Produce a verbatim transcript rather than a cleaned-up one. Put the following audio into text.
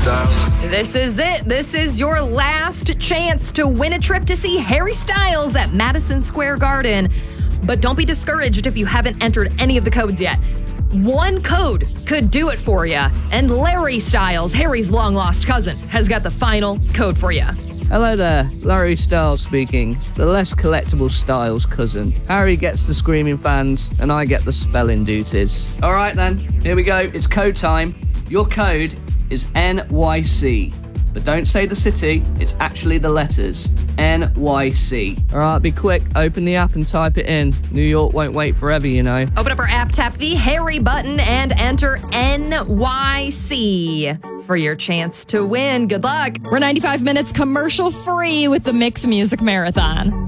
Styles. This is it. This is your last chance to win a trip to see Harry Styles at Madison Square Garden. But don't be discouraged if you haven't entered any of the codes yet. One code could do it for you. And Larry Styles, Harry's long-lost cousin, has got the final code for you. Hello there, Larry Styles speaking, the less collectible Styles cousin. Harry gets the screaming fans, and I get the spelling duties. All right then, here we go, it's code time. Your code is N Y C, but don't say the city, it's actually the letters, N Y C. All right, be quick, open the app and type it in. New York won't wait forever, you know. Open up our app, tap the Harry button, and enter N Y C for your chance to win. Good luck. We're ninety-five minutes commercial free with the Mix Music Marathon.